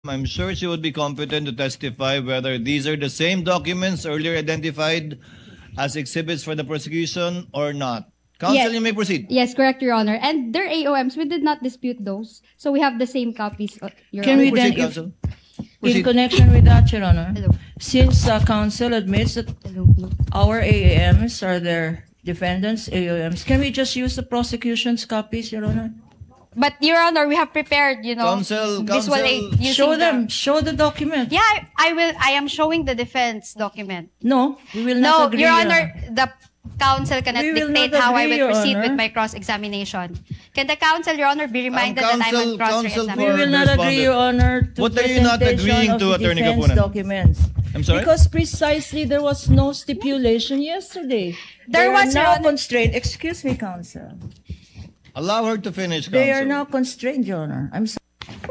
I'm sure she would be competent to testify whether these are the same documents earlier identified as exhibits for the prosecution or not. Counsel, you may proceed. Yes, correct, Your Honor. And their AOMs, we did not dispute those. So we have the same copies, Your Can Honor. we Proceed, then, if, counsel. in Proceed. connection with that, Your Honor, Hello. since counsel admits that Hello. our AAMs are their defendants' AOMs, can we just use the prosecution's copies, Your Honor? But, Your Honor, we have prepared, Counsel, visual aid using Show the- them, show the document. Yeah, I will. I am showing the defense document. No, we will No, not agree. Your Honor, the counsel cannot We will dictate not how I agree, will Your proceed Honor. with my cross-examination. Can the counsel, Your Honor, be reminded that I'm counsel- on counsel We cross-examination? will not responded. agree, Your Honor, to What are you not presentation agreeing of to, the Attorney defense Kapunan? documents. I'm sorry? Because precisely there was no stipulation yesterday. There They are was, Your now Honor. constrained. Excuse me, counsel. Allow her to finish, counsel. They are now constrained, Your Honor. I'm sorry.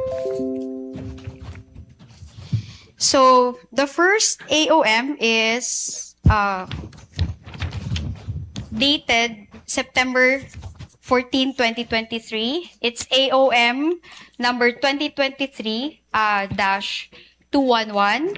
So, the first AOM is dated September 14, 2023. It's AOM number 2023-211.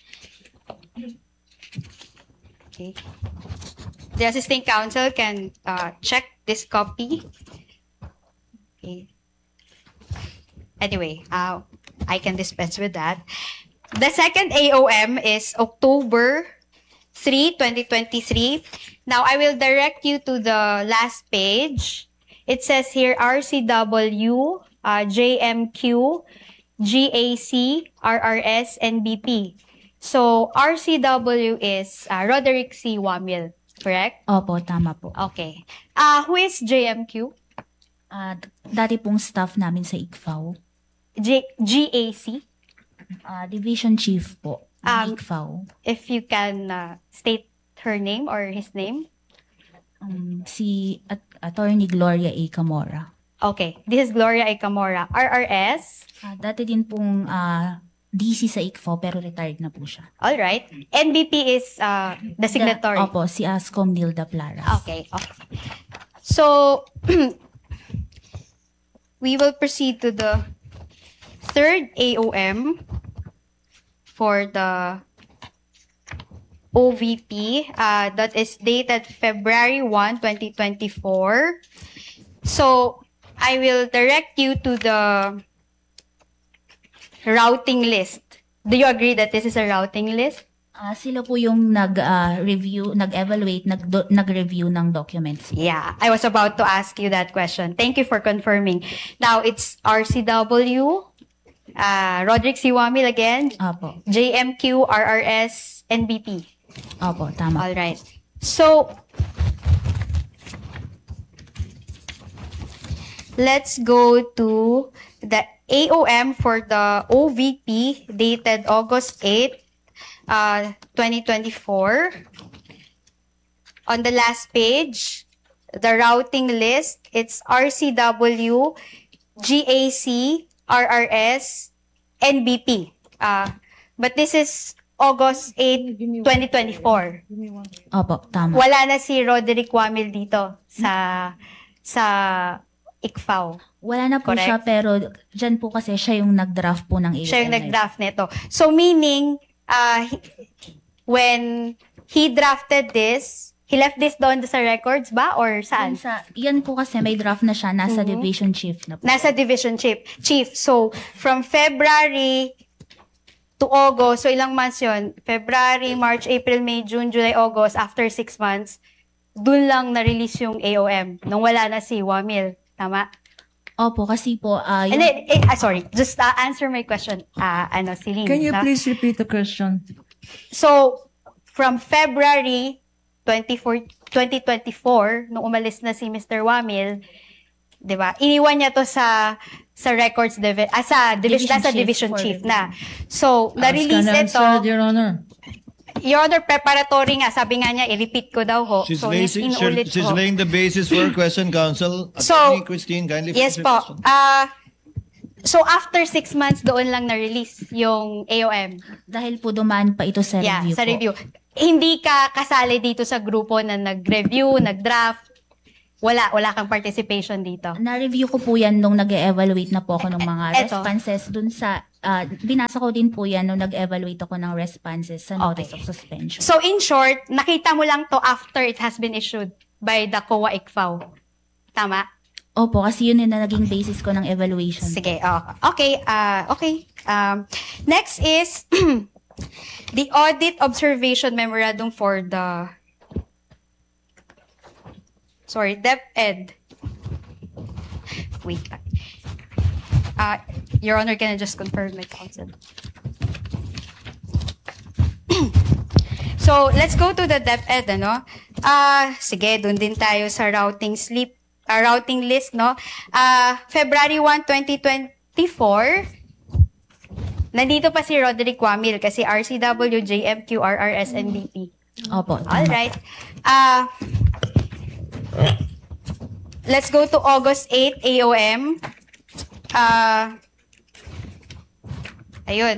Okay. The assisting counsel can check this copy. Okay. Anyway, I can dispense with that. The second AOM is October 3, 2023. Now, I will direct you to the last page. It says here, RCW, JMQ, GAC, RRS, NBP. So, RCW is Roderick C. Wamil, correct? Opo, tama po. Okay. Who is JMQ? Dati pong staff namin sa ICFAO. GAC? Division Chief po ng ICFAO. If you can state her name or his name. Si Attorney Gloria A. Camora. Okay. This is Gloria A. Camora. RRS. Dati din pong DC sa ICFAO pero retired na po siya. All right. NBP is the signatory. Opo, si Ascom Nilda Plaras. Okay. So, we will proceed to the third AOM for the OVP. That is dated February 1, 2024. So, I will direct you to the routing list. Do you agree that this is a routing list? Sila po yung nag-review, nag-evaluate, nag-review ng documents. Yeah, I was about to ask you that question. Thank you for confirming. Now, it's RCW, Roderick C. Wamil again, Opo. JMQ, RRS, NBP. Opo, tama. All right. So, let's go to the AOM for the OVP dated August 8, 2024. On the last page, the routing list, it's RCW, GAC, RRS, NBP. But this is August 8, 2024. Opo, tama. Wala na si Roderick Wamil dito sa ICFAO. Wala na po Correct. siya pero dyan po kasi siya yung nag-draft po ng AOM. Siya yung nag-draft nito. So meaning, when he drafted this, he left this doon sa records ba? Or saan? Yan po kasi may draft na siya, nasa Division Chief na po. Nasa Division Chief. So, from February to August, so ilang months yun? February, March, April, May, June, July, August, after 6 months, dun lang na-release yung AOM, nung wala na si Wamil. Tama? Opo, kasi po, And then, sorry, just answer my question, Celine. Can you please repeat the question? So, from February 2024, nung umalis na si Mr. Wamil, di ba? Iniwan niya to sa records division chief na. So, na-release ito. Answered, Your Honor. Your Honor, preparatory nga. Sabi nga niya, i-repeat ko daw ho. She's, So, inulit she's ko. laying the basis for her question, counsel. So, Attorney Christine, kindly Yes finish your po. question. So, after 6 months, doon lang na-release yung AOM. dahil po dumaan pa ito sa Yeah, review sa po. review. Hindi ka kasali dito sa grupo na nag-review, nag-draft. Wala kang participation dito. Na-review ko po yan nung nag-evaluate na po ako ng mga Eto. responses dun sa, binasa ko din po yan nung nag-evaluate ako ng responses sa notice Okay. of suspension. So in short, nakita mo lang to after it has been issued by the COA ICFAO. Tama? Opo, kasi yun yung na naging basis ko ng evaluation. Sige. Okay. Okay. Next is the audit observation memorandum for the DepEd. Wait. Your Honor, can I just confirm my counsel? So, let's go to the DepEd, ano? Sige, dun din tayo sa routing list, no? February 1, 2024, nandito pa si Roderick Wamil kasi RCW, JMQ, RRS, NBP. Opo. tama. Alright. Let's go to August 8, AOM. Ayun.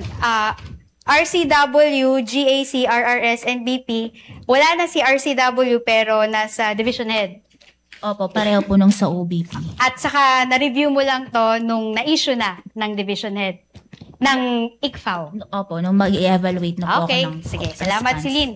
RCW, GAC, RRS, NBP. Wala na si RCW pero nasa division head. Opo, pareho po nung sa OBP. At saka na-review mo lang to nung na-issue na ng division head ng ICFAO. Opo, nung mag-evaluate na po Okay. ako ng Sige. Salamat, response. Celine.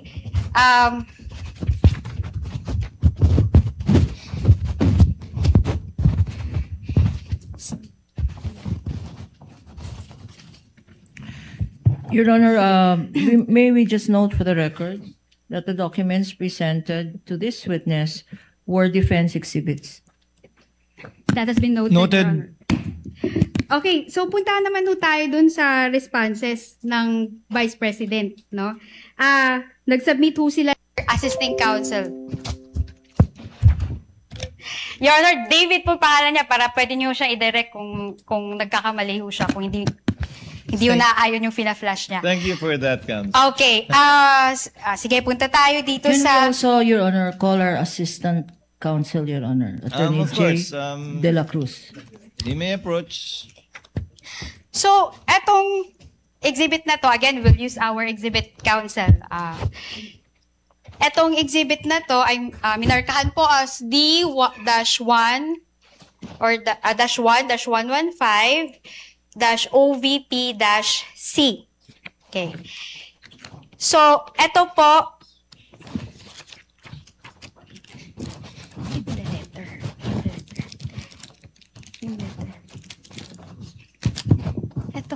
Your Honor, may we just note for the record that the documents presented to this witness were defense exhibits. That has been noted. Noted. Your Honor. Okay, so punta naman tayo dun sa responses ng Vice President, no? Nag-submit sila assisting counsel. Your Honor, David po pangalan niya para pwede niyo siya i-direct kung nagkakamali ho siya, kung hindi yung naaayon yung fina-flash niya. Thank you for that, Cams. Okay, sige, punta tayo dito Can we sa... also, Your Honor, call our assistant counsel, Your Honor, Attorney Of J. course, De La Cruz. He may approach. So, etong exhibit na to, again, we'll use our exhibit counsel. Etong exhibit na to ay minarkahan po as D-1 or -1-115-OVP-C. Okay. So, eto po, Ito.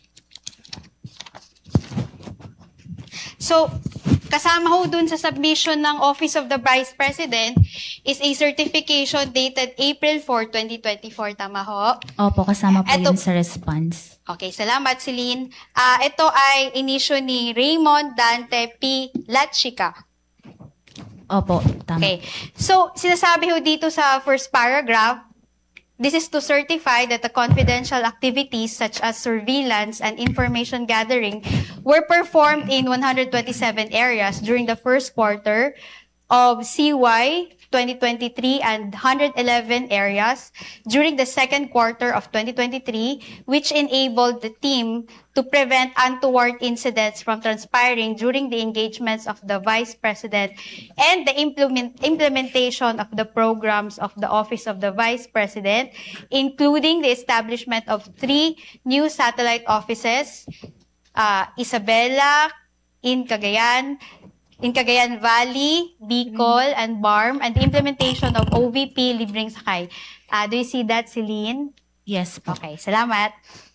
So, kasama ho dun sa submission ng Office of the Vice President is a certification dated April 4, 2024. Tama ho? Opo, kasama po Eto- yun sa response. Okay, salamat, Celine. Ito ay inisyo ni Raymond Dante P. Latchika. Opo, tama. Okay. So, sinasabi ho dito sa first paragraph, this is to certify that the confidential activities such as surveillance and information gathering were performed in 127 areas during the first quarter of CY 2023 and 111 areas during the second quarter of 2023, which enabled the team to prevent untoward incidents from transpiring during the engagements of the Vice President and the implementation of the programs of the Office of the Vice President, including the establishment of 3 new satellite offices, Isabela, in Cagayan Valley, Bicol, and BARM, and the implementation of OVP Libreng Sakay. Do you see that, Celine? Yes po. Okay, salamat.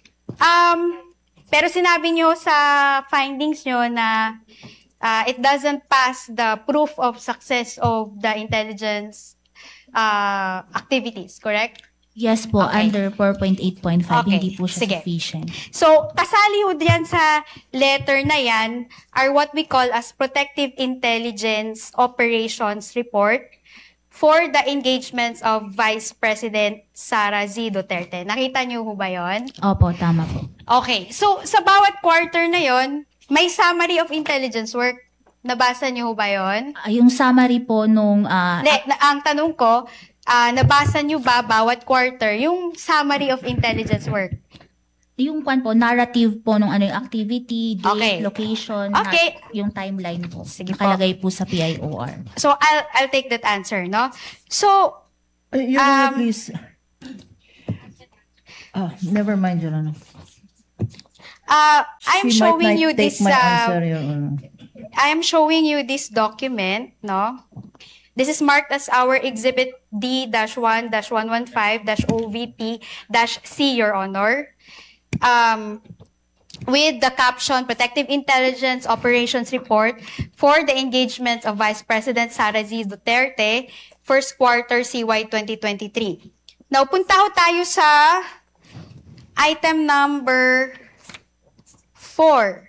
Pero sinabi nyo sa findings nyo na it doesn't pass the proof of success of the intelligence activities, correct? Yes po, Okay. under 4.8.5, Okay, hindi po siya sige. sufficient. So, kasali ho diyan sa letter na yan are what we call as Protective Intelligence Operations Report for the engagements of Vice President Sara Z. Duterte. Nakita niyo ho ba yon? Opo, tama po. Okay. So, sa bawat quarter na yon, may summary of intelligence work. Nabasa niyo ho ba yon? Yung summary po nung Ang tanong ko, nabasa niyo ba bawat quarter yung summary of intelligence work? yung kwan po, narrative po nung ano yung activity, date, Okay. location, Okay. yung timeline po. Sige po. Nakalagay po sa PIOR. So, I'll take that answer, no? So, Your Honor, please. Never mind, Your Honor. I'm She showing might you not take this. my answer, Your Honor. I am showing you this document, no? This is marked as our Exhibit D-1-115-OVP-C, Your Honor. With the caption Protective Intelligence Operations Report for the engagement of Vice President Sara Z. Duterte, first quarter CY 2023. Now, punta ho tayo sa item number 4.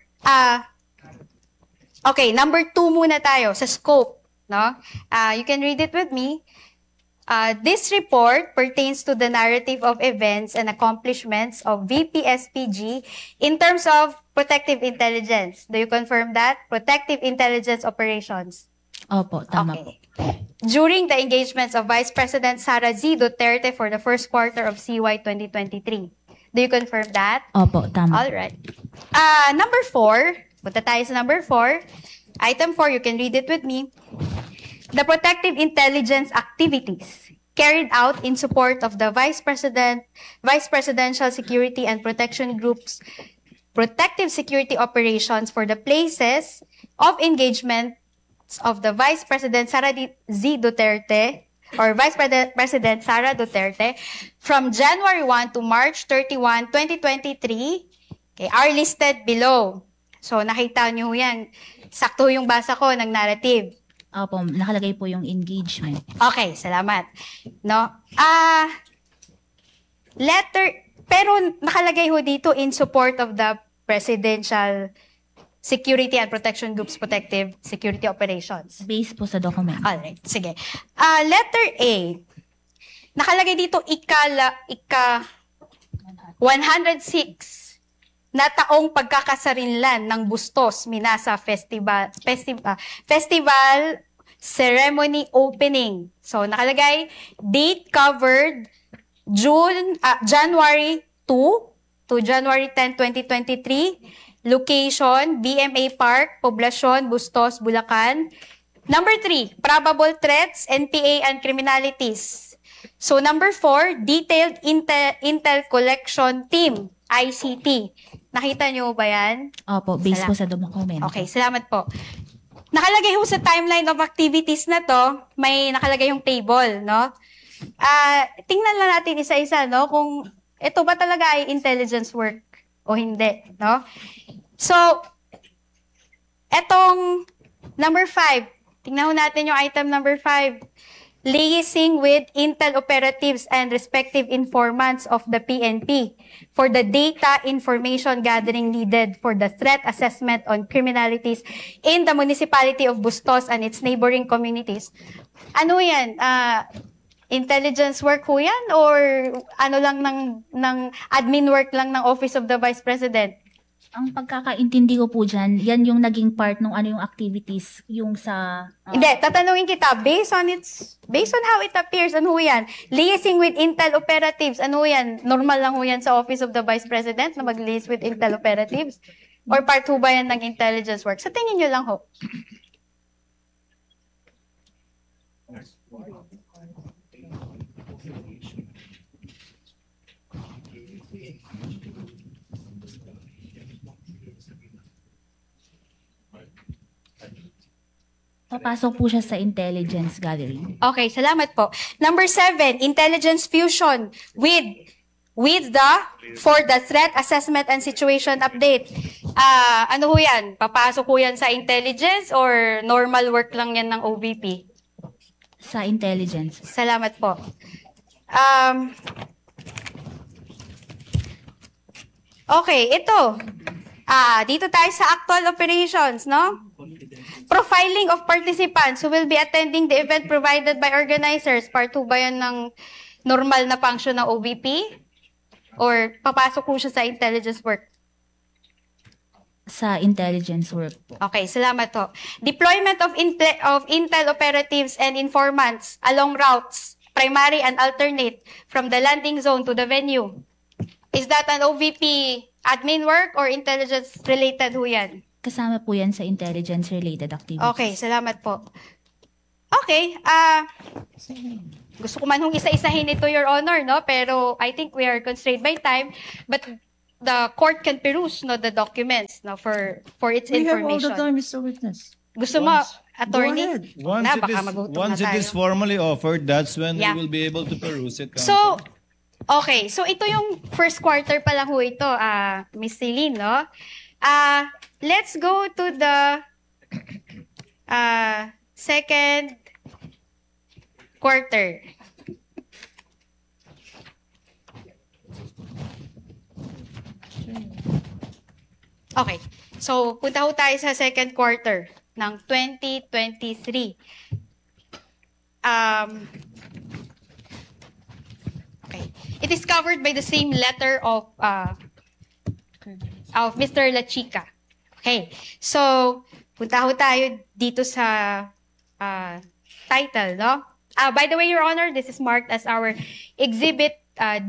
Okay, number 2 muna tayo sa scope. No? You can read it with me. This report pertains to the narrative of events and accomplishments of VPSPG in terms of protective intelligence. Do you confirm that? Protective intelligence operations. Opo, tama po. Okay. During the engagements of Vice President Sara Z. Duterte for the first quarter of CY 2023. Do you confirm that? Opo, tama. All right. Number 4. Punta tayo sa number 4. Item 4, you can read it with me. The protective intelligence activities carried out in support of the Vice Presidential Security and Protection Group's protective security operations for the places of engagement of the Vice President Sara Z. Duterte or Vice President Sara Duterte from January 1 to March 31, 2023 are listed below. So nakita niyo yan. Sakto yung basa ko ng narrative. Opo, nakalagay po yung engagement. Okay, salamat. No? Pero nakalagay ho dito in support of the Presidential Security and Protection Group's protective security operations. Based po sa document. Alright, sige. Letter A, nakalagay dito ika 106 na taong pagkakasarinlan ng Bustos Minasa Festival Ceremony Opening. So nakalagay date covered January 2 to January 10, 2023. Location BMA Park, Poblacion, Bustos, Bulacan. Number 3, probable threats, NPA and criminalities. So number 4, detailed intel collection team, ICT. Nakita niyo ba yan? Opo, based po sa document. Okay, salamat po. Nakalagay ho sa timeline of activities na to, may nakalagay yung table, no? Tingnan lang natin isa-isa, no? Kung ito ba talaga ay intelligence work o hindi, no? So, etong number 5, tingnan ho natin yung item number 5. Liaising with intel operatives and respective informants of the PNP for the data information gathering needed for the threat assessment on criminalities in the municipality of Bustos and its neighboring communities. Ano yan? Intelligence work ho yan? Or ano lang ng admin work lang ng Office of the Vice President? Ang pagkakaintindi ko po dyan, yan yung naging part ng ano yung activities, yung sa... Hindi, tatanungin kita, based on how it appears, ano yan? Liaising with intel operatives, ano yan? Normal lang ho yan sa Office of the Vice President na mag-liaise with intel operatives? Or part ho ba yan ng intelligence work? Sa tingin nyo lang ho. Papasok po siya sa intelligence gathering. Okay, salamat po. Number 7, intelligence fusion with for the threat assessment and situation update. Ano ho yan? Papasok ho yan sa intelligence or normal work lang yan ng OVP? Sa intelligence. Salamat po. Okay, ito. Dito tayo sa actual operations, no? Profiling of participants who will be attending the event provided by organizers. Part 2 ba yan ng normal na function ng OVP? Or papasok ko siya sa intelligence work? Sa intelligence work po. Okay, salamat po. Deployment of intel operatives and informants along routes, primary and alternate, from the landing zone to the venue. Is that an OVP admin work or intelligence-related ho yan? Kasama po yan sa intelligence-related activities. Okay, salamat po. Okay, Gusto ko man hong isa-isahin ito, Your Honor, no? Pero I think we are constrained by time. But the court can peruse, no, the documents, no, for its We have all information. the time, Mr. Witness. Gusto mo, Go attorney? ahead. Once, Na, it, baka is, magutom once na it is tayo. formally offered, that's when Yeah. we will be able to peruse it. So, Counsel. okay. So, ito yung first quarter pa lang ho ito, Miss Celine, no? Let's go to the second quarter. Okay. So, punta ho tayo sa second quarter ng 2023. Okay. It is covered by the same letter of Mr. La Chica. Okay. So, punta ho tayo dito sa title, no? By the way, Your Honor, this is marked as our Exhibit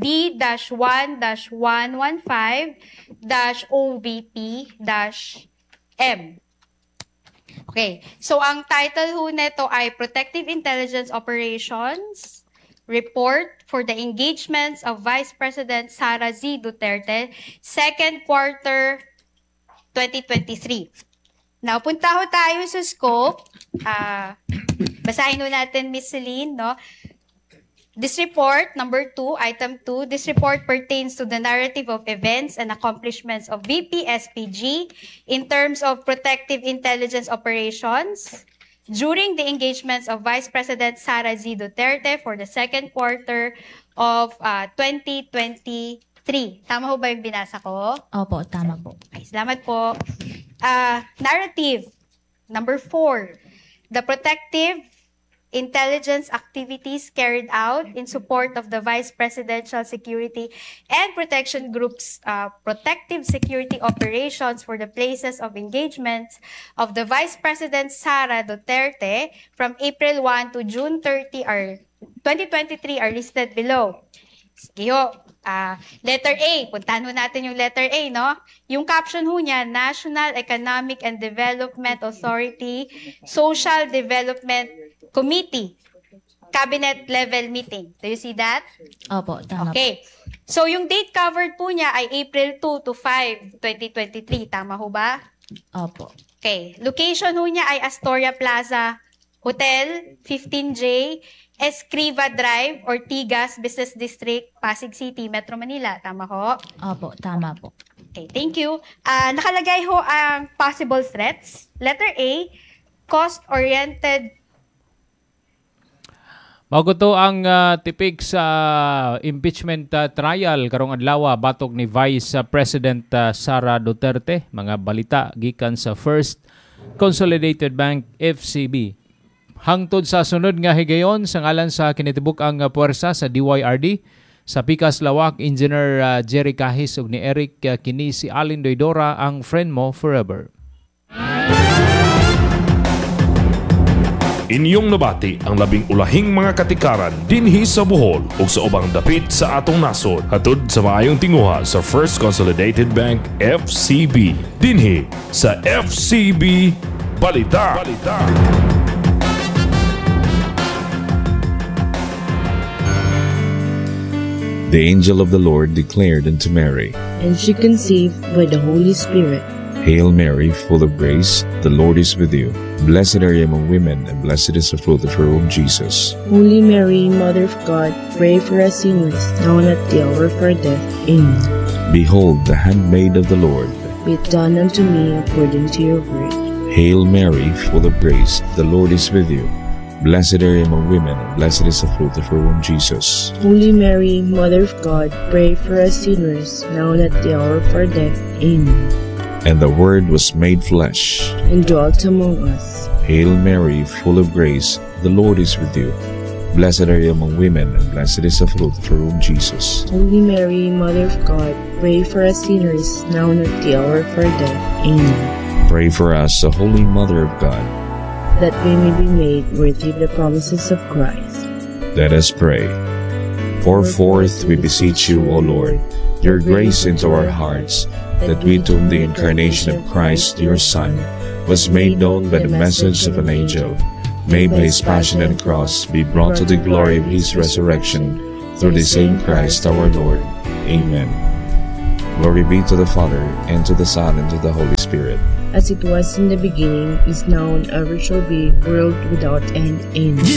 D-1-115-OVP-M. Okay. So, ang title ho nito ay Protective Intelligence Operations Report for the Engagements of Vice President Sara Z. Duterte, second quarter 2023. Now, punta ho tayo sa scope. Basahin ho natin, Miss Celine, no? This report, number 2, item 2, this report pertains to the narrative of events and accomplishments of VP-SPG in terms of protective intelligence operations during the engagements of Vice President Sara Z. Duterte for the second quarter of 2023. Tama ho ba yung binasa ko? Opo, tama po. Okay, salamat po. Narrative, number 4. The protective intelligence activities carried out in support of the Vice Presidential Security and Protection Group's protective security operations for the places of engagements of the Vice President Sara Duterte from April 1 to June 30 2023 are listed below. Sige ho. Letter A, puntahan ho natin yung letter A, no? Yung caption ho niya, National Economic and Development Authority Social Development Committee, Cabinet level meeting. Do you see that? Opo, tama po. Okay. So, yung date covered po niya ay April 2 to 5, 2023. Tama ho ba? Opo. Okay. Location ho niya ay Astoria Plaza Hotel, 15J, Escriva Drive, Ortigas Business District, Pasig City, Metro Manila. Tama ho? Opo, tama po. Okay, thank you. Nakalagay ho ang possible threats. Letter A, cost-oriented. Mao to ang tipik sa impeachment trial karong adlaw batok ni Vice President Sara Duterte. Mga balita gikan sa First Consolidated Bank FCB. Hangtod sa sunod nga higayon sa ngalan sa kinitibuk ang puwersa sa DYRD sa Pikas Lawak, Engineer Jerry Kahis ug ni Eric kini si Alin Doydora ang friend mo forever. Inyong nabati ang labing ulahing mga katikaran dinhi sa Bohol ug sa ubang dapit sa atong nasod. Hatod sa maayong tinguha sa First Consolidated Bank FCB dinhi sa FCB Balita. The angel of the Lord declared unto Mary, and she conceived by the Holy Spirit. Hail Mary, full of grace, the Lord is with you. Blessed are you among women, and blessed is the fruit of your womb, Jesus. Holy Mary, Mother of God, pray for us sinners, now and at the hour of our death. Amen. Behold, the handmaid of the Lord. Be it done unto me according to your word. Hail Mary, full of grace, the Lord is with you. Blessed are you among women, and blessed is the fruit of your womb, Jesus. Holy Mary, Mother of God, pray for us sinners, now and at the hour of our death. Amen. And the Word was made flesh, and dwelt among us. Hail Mary, full of grace, the Lord is with you. Blessed are you among women, and blessed is the fruit of your womb, Jesus. Holy Mary, Mother of God, pray for us sinners, now and at the hour of our death. Amen. Pray for us, the Holy Mother of God, that we may be made worthy of the promises of Christ. Let us pray. Pour forth, we beseech you, O Lord, your grace into our hearts, that we to whom the incarnation of Christ, your Son, was made known by the message of an angel, may by his passion and cross be brought to the glory of his resurrection, through the same Christ our Lord. Amen. Glory be to the Father, and to the Son, and to the Holy Spirit. As it was in the beginning, is now, and ever shall be, world without end. Amen.